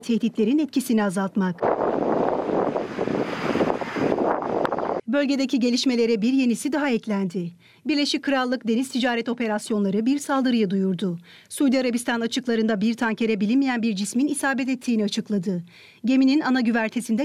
tehditlerin etkisini azaltmak. Bölgedeki gelişmelere bir yenisi daha eklendi. Birleşik Krallık Deniz Ticaret Operasyonları bir saldırıyı duyurdu. Suudi Arabistan açıklarında bir tankere bilinmeyen bir cismin isabet ettiğini açıkladı. Geminin ana güvertesinde